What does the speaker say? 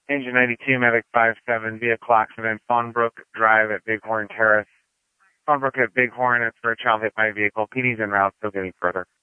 Engine 92, Medic 57, vehicle accident, Fawnbrook Drive at Bighorn Terrace. Fawnbrook at Bighorn, it's for a child hit by a vehicle. PD's en route, still getting further.